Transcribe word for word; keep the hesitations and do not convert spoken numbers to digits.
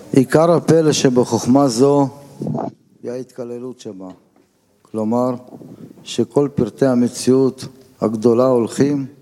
עיקר הפלא שבחוכמה זו היא ההתכללות שבה. כלומר, שכל פרטי המציאות הגדולה הולכים